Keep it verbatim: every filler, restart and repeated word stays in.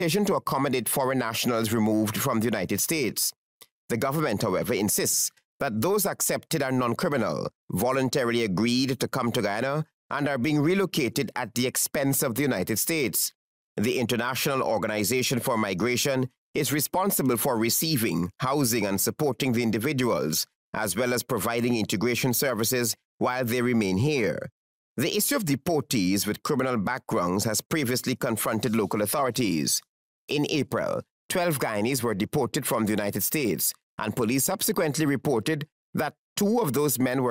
decision to accommodate foreign nationals removed from the United States. The government, however, insists that those accepted are non-criminal, voluntarily agreed to come to Guyana, and are being relocated at the expense of the United States. The International Organization for Migration is responsible for receiving, housing, and supporting the individuals, as well as providing integration services while they remain here. The issue of deportees with criminal backgrounds has previously confronted local authorities. In April, twelve Guyanese were deported from the United States, and police subsequently reported that two of those men were